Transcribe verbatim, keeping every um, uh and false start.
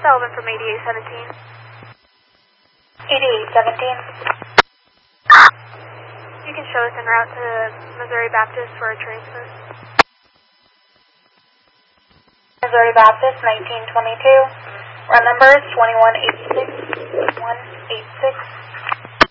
Sullivan from eighty-eight seventeen. eighty-eight seventeen. You can show us en route to Missouri Baptist for a transfer. Missouri Baptist, nineteen twenty-two. Run number is twenty-one eighty-six, one eighty-six.